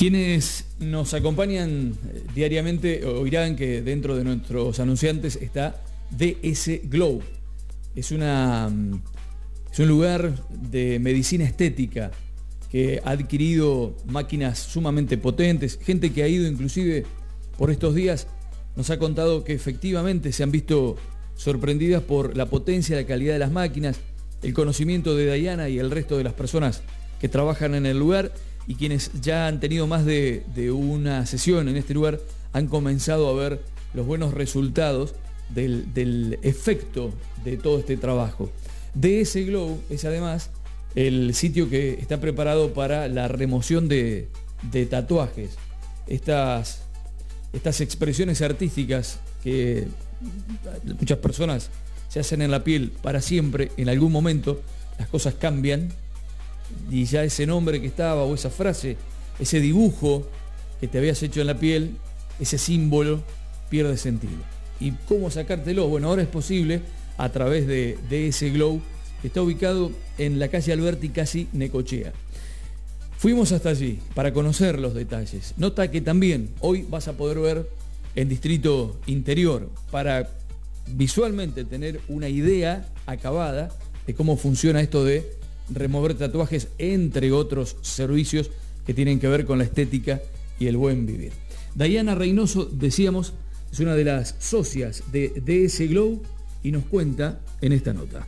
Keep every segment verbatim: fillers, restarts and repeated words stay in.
Quienes nos acompañan diariamente oirán que dentro de nuestros anunciantes está D S Glow. Es, una, es un lugar de medicina estética que ha adquirido máquinas sumamente potentes. Gente que ha ido inclusive por estos días nos ha contado que efectivamente se han visto sorprendidas por la potencia, la calidad de las máquinas, el conocimiento de Dayana y el resto de las personas que trabajan en el lugar, y quienes ya han tenido más de, de una sesión en este lugar han comenzado a ver los buenos resultados del, del efecto de todo este trabajo. D S Glow es además el sitio que está preparado para la remoción de, de tatuajes. Estas, estas expresiones artísticas que muchas personas se hacen en la piel para siempre, en algún momento las cosas cambian y ya ese nombre que estaba, o esa frase, ese dibujo que te habías hecho en la piel, ese símbolo pierde sentido. ¿Y cómo sacártelo? Bueno, ahora es posible a través de D S Glow, que está ubicado en la calle Alberti, casi Necochea. Fuimos hasta allí para conocer los detalles. Nota que también hoy vas a poder ver en Distrito Interior, para visualmente tener una idea acabada de cómo funciona esto de remover tatuajes, entre otros servicios que tienen que ver con la estética y el buen vivir. Dayana Reynoso, decíamos, es una de las socias de D S Glow y nos cuenta en esta nota.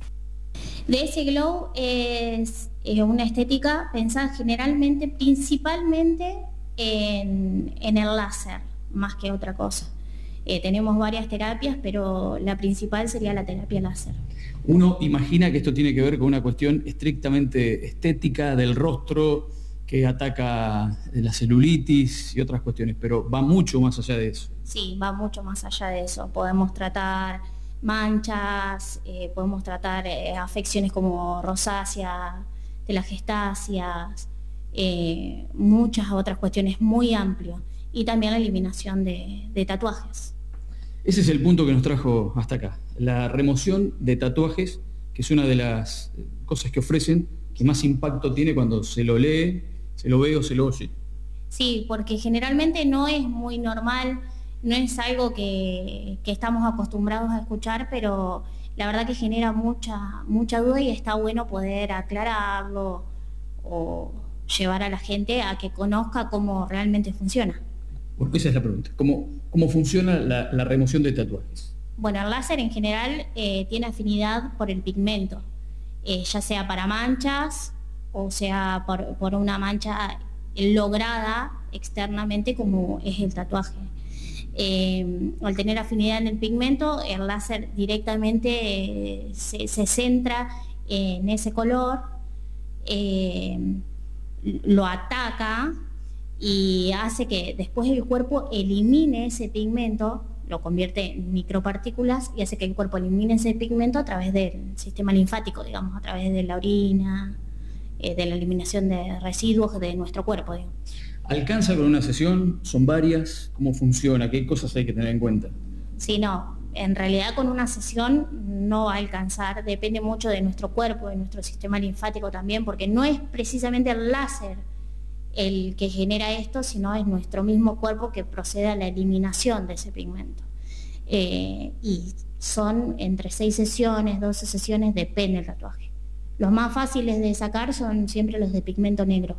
D S Glow es eh, una estética pensada generalmente, principalmente en, en el láser, más que otra cosa. Eh, tenemos varias terapias, pero la principal sería la terapia láser. Uno imagina que esto tiene que ver con una cuestión estrictamente estética del rostro, que ataca la celulitis y otras cuestiones, pero va mucho más allá de eso. Sí, va mucho más allá de eso. Podemos tratar manchas, eh, podemos tratar eh, afecciones como rosácea, telangiectasias, eh, muchas otras cuestiones, muy amplio. Y también la eliminación de, de tatuajes. Ese es el punto que nos trajo hasta acá, la remoción de tatuajes, que es una de las cosas que ofrecen, que más impacto tiene cuando se lo lee, se lo ve o se lo oye. Sí, porque generalmente no es muy normal, no es algo que, que estamos acostumbrados a escuchar, pero la verdad que genera mucha, mucha duda y está bueno poder aclararlo o llevar a la gente a que conozca cómo realmente funciona. Porque esa es la pregunta. ¿Cómo, cómo funciona la, la remoción de tatuajes? Bueno, el láser en general eh, tiene afinidad por el pigmento, eh, ya sea para manchas o sea por, por una mancha lograda externamente como es el tatuaje. Eh, al tener afinidad en el pigmento, el láser directamente eh, se, se centra en ese color, eh, lo ataca y hace que después el cuerpo elimine ese pigmento, lo convierte en micropartículas y hace que el cuerpo elimine ese pigmento a través del sistema linfático, digamos, a través de la orina, eh, de la eliminación de residuos de nuestro cuerpo, digamos. ¿Alcanza con una sesión? ¿Son varias? ¿Cómo funciona? ¿Qué cosas hay que tener en cuenta? Sí, no, en realidad con una sesión no va a alcanzar, depende mucho de nuestro cuerpo, de nuestro sistema linfático también, porque no es precisamente el láser el que genera esto, sino es nuestro mismo cuerpo que procede a la eliminación de ese pigmento. Eh, y son entre seis sesiones, doce sesiones, depende del tatuaje. Los más fáciles de sacar son siempre los de pigmento negro.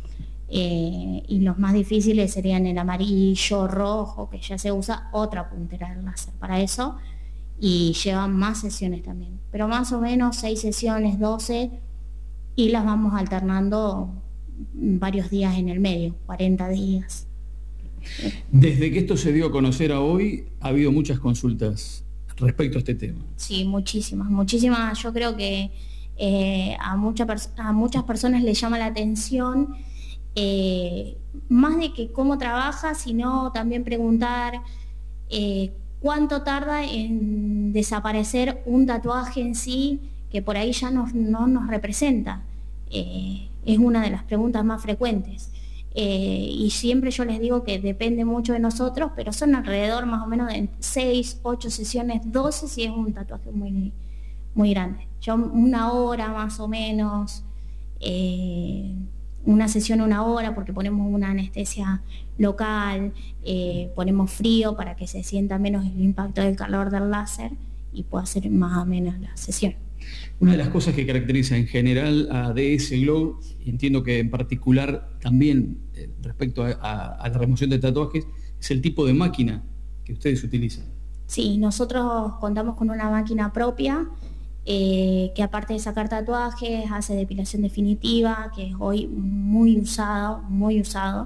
Eh, y los más difíciles serían el amarillo, rojo, que ya se usa otra puntera del láser para eso, y llevan más sesiones también. Pero más o menos seis sesiones, doce, y las vamos alternando varios días en el medio, cuarenta días. Desde que esto se dio a conocer a hoy, ha habido muchas consultas respecto a este tema. Sí, muchísimas, muchísimas. Yo creo que eh, a, mucha a muchas personas les llama la atención, eh, más de que cómo trabaja, sino también preguntar eh, cuánto tarda en desaparecer un tatuaje en sí, que por ahí ya no, no nos representa. Eh, es una de las preguntas más frecuentes. Eh, y siempre yo les digo que depende mucho de nosotros, pero son alrededor más o menos de seis, ocho sesiones, doce si es un tatuaje muy, muy grande. Yo una hora más o menos, eh, una sesión una hora porque ponemos una anestesia local, eh, ponemos frío para que se sienta menos el impacto del calor del láser y pueda ser más o menos la sesión. Una de las cosas que caracteriza en general a D S Glow, y entiendo que en particular también eh, respecto a, a, a la remoción de tatuajes, es el tipo de máquina que ustedes utilizan. Sí, nosotros contamos con una máquina propia eh, que aparte de sacar tatuajes hace depilación definitiva, que es hoy muy usado, muy usado.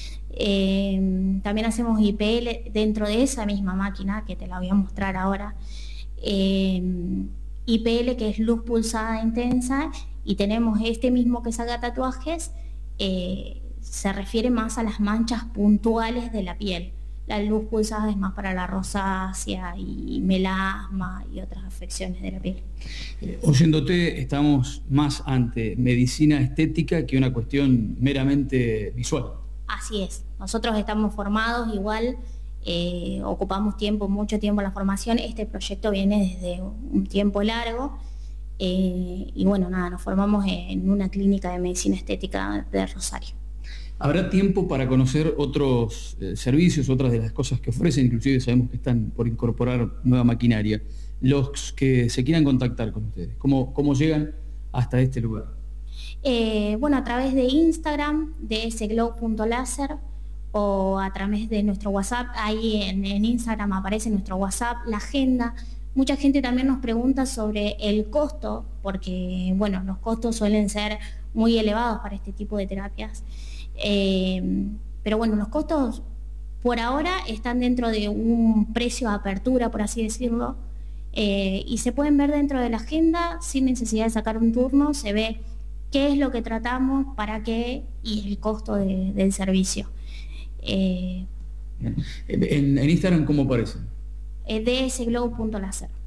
Eh, también hacemos I P L dentro de esa misma máquina, que te la voy a mostrar ahora. Eh, I P L, que es luz pulsada intensa, y tenemos este mismo que saca tatuajes, eh, se refiere más a las manchas puntuales de la piel. La luz pulsada es más para la rosácea y melasma y otras afecciones de la piel. Eh, oyéndote, estamos más ante medicina estética que una cuestión meramente visual. Así es. Nosotros estamos formados igual, eh, ocupamos tiempo, mucho tiempo en la formación. Este proyecto viene desde un tiempo largo eh, y bueno, nada, nos formamos en una clínica de medicina estética de Rosario. ¿Habrá tiempo para conocer otros eh, servicios, otras de las cosas que ofrecen? Inclusive sabemos que están por incorporar nueva maquinaria. Los que se quieran contactar con ustedes, ¿cómo, cómo llegan hasta este lugar? Eh, bueno, a través de Instagram, d s glow punto laser, o a través de nuestro WhatsApp. Ahí en, en Instagram aparece nuestro WhatsApp, la agenda. Mucha gente también nos pregunta sobre el costo, porque bueno, los costos suelen ser muy elevados para este tipo de terapias. Eh, pero bueno, los costos por ahora están dentro de un precio de apertura, por así decirlo, eh, y se pueden ver dentro de la agenda sin necesidad de sacar un turno. Se ve qué es lo que tratamos, para qué y el costo de, del servicio. Eh, en, en Instagram, ¿cómo aparece? d s glow punto laser.